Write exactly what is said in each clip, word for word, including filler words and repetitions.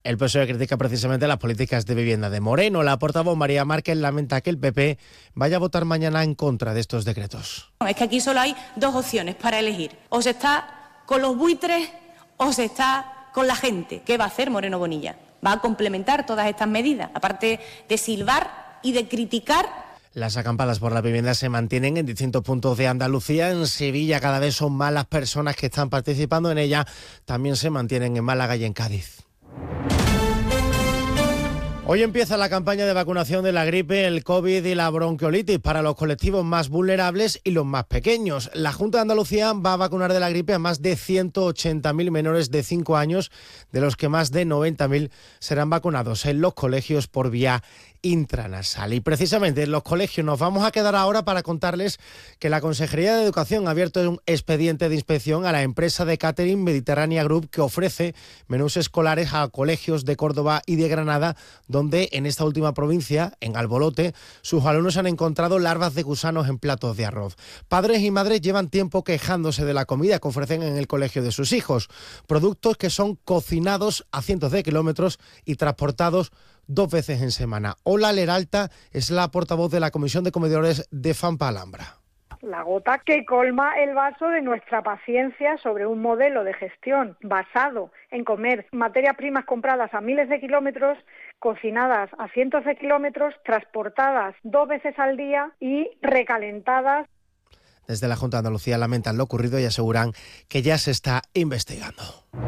El P S O E critica precisamente las políticas de vivienda de Moreno. La portavoz María Márquez lamenta que el P P vaya a votar mañana en contra de estos decretos. Es que aquí solo hay dos opciones para elegir. O se está con los buitres o se está con la gente. ¿Qué va a hacer Moreno Bonilla? Va a complementar todas estas medidas, aparte de silbar y de criticar. Las acampadas por la vivienda se mantienen en distintos puntos de Andalucía. En Sevilla cada vez son más las personas que están participando en ella. También se mantienen en Málaga y en Cádiz. Hoy empieza la campaña de vacunación de la gripe, el COVID y la bronquiolitis para los colectivos más vulnerables y los más pequeños. La Junta de Andalucía va a vacunar de la gripe a más de ciento ochenta mil menores de cinco años, de los que más de noventa mil serán vacunados en los colegios por vía intranasal. Y precisamente en los colegios nos vamos a quedar ahora para contarles que la Consejería de Educación ha abierto un expediente de inspección a la empresa de catering Mediterránea Group, que ofrece menús escolares a colegios de Córdoba y de Granada, donde en esta última provincia, en Albolote, sus alumnos han encontrado larvas de gusanos en platos de arroz. Padres y madres llevan tiempo quejándose de la comida que ofrecen en el colegio de sus hijos, productos que son cocinados a cientos de kilómetros y transportados dos veces en semana. Ola Leralta es la portavoz de la Comisión de Comedores de Fampa Alhambra. La gota que colma el vaso de nuestra paciencia sobre un modelo de gestión basado en comer materias primas compradas a miles de kilómetros, cocinadas a cientos de kilómetros, transportadas dos veces al día y recalentadas. Desde la Junta de Andalucía lamentan lo ocurrido y aseguran que ya se está investigando.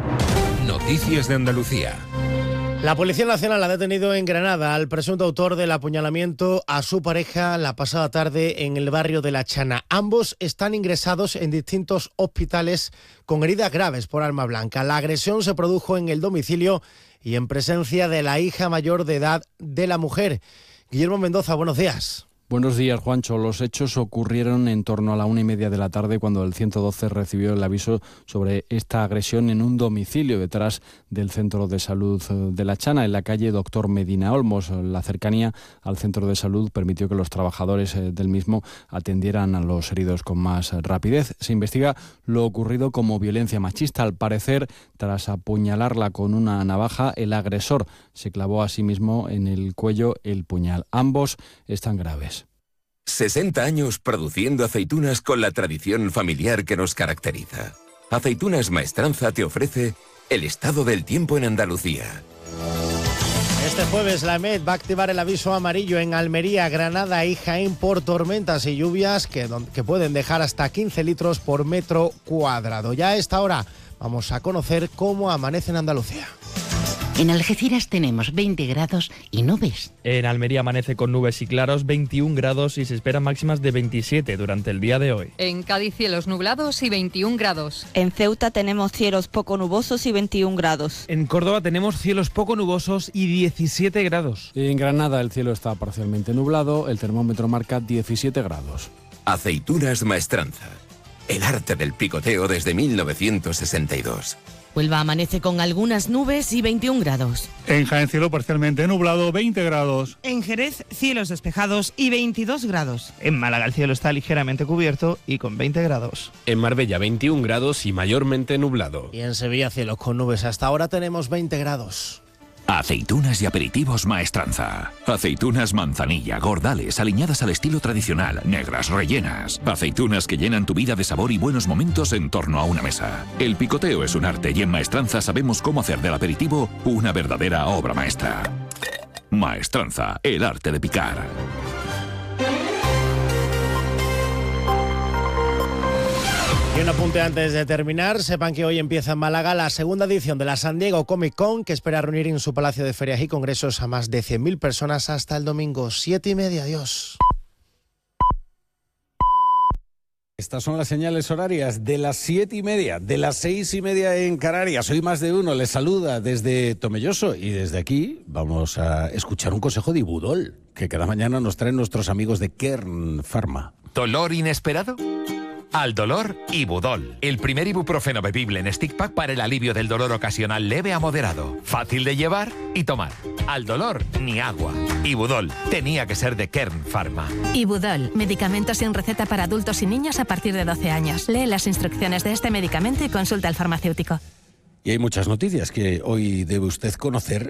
Noticias de Andalucía. La Policía Nacional ha detenido en Granada al presunto autor del apuñalamiento a su pareja la pasada tarde en el barrio de La Chana. Ambos están ingresados en distintos hospitales con heridas graves por arma blanca. La agresión se produjo en el domicilio y en presencia de la hija mayor de edad de la mujer. Guillermo Mendoza, buenos días. Buenos días, Juancho. Los hechos ocurrieron en torno a la una y media de la tarde cuando el ciento doce recibió el aviso sobre esta agresión en un domicilio detrás del Centro de Salud de La Chana, en la calle Doctor Medina Olmos. La cercanía al centro de salud permitió que los trabajadores del mismo atendieran a los heridos con más rapidez. Se investiga lo ocurrido como violencia machista. Al parecer, tras apuñalarla con una navaja, el agresor se clavó a sí mismo en el cuello el puñal. Ambos están graves. sesenta años produciendo aceitunas con la tradición familiar que nos caracteriza. Aceitunas Maestranza te ofrece el estado del tiempo en Andalucía. Este jueves la E M E T va a activar el aviso amarillo en Almería, Granada y Jaén por tormentas y lluvias que, que pueden dejar hasta quince litros por metro cuadrado. Ya a esta hora vamos a conocer cómo amanece en Andalucía. En Algeciras tenemos veinte grados y nubes. En Almería amanece con nubes y claros, veintiún grados y se esperan máximas de veintisiete durante el día de hoy. En Cádiz cielos nublados y veintiún grados. En Ceuta tenemos cielos poco nubosos y veintiún grados. En Córdoba tenemos cielos poco nubosos y diecisiete grados. En Granada el cielo está parcialmente nublado, el termómetro marca diecisiete grados. Aceitunas Maestranza. El arte del picoteo desde mil novecientos sesenta y dos. Huelva amanece con algunas nubes y veintiún grados. En Jaén cielo parcialmente nublado, veinte grados. En Jerez cielos despejados y veintidós grados. En Málaga el cielo está ligeramente cubierto y con veinte grados. En Marbella veintiún grados y mayormente nublado. Y en Sevilla cielos con nubes. Hasta ahora tenemos veinte grados. Aceitunas y aperitivos Maestranza. Aceitunas manzanilla, gordales, aliñadas al estilo tradicional, negras, rellenas. Aceitunas que llenan tu vida de sabor y buenos momentos en torno a una mesa. El picoteo es un arte y en Maestranza sabemos cómo hacer del aperitivo una verdadera obra maestra. Maestranza, el arte de picar. Y un apunte antes de terminar, sepan que hoy empieza en Málaga la segunda edición de la San Diego Comic Con, que espera reunir en su Palacio de Ferias y Congresos a más de cien mil personas hasta el domingo, siete y media. Adiós. Estas son las señales horarias de las siete y media, de las seis y media en Canarias. Hoy Más de Uno les saluda desde Tomelloso y desde aquí vamos a escuchar un consejo de Ibudol, que cada mañana nos traen nuestros amigos de Kern Pharma. ¿Dolor inesperado? Al dolor, Ibudol, el primer ibuprofeno bebible en stick pack para el alivio del dolor ocasional leve a moderado. Fácil de llevar y tomar. Al dolor, ni agua. Ibudol, tenía que ser de Kern Pharma. Ibudol, medicamento sin receta para adultos y niños a partir de doce años. Lee las instrucciones de este medicamento y consulta al farmacéutico. Y hay muchas noticias que hoy debe usted conocer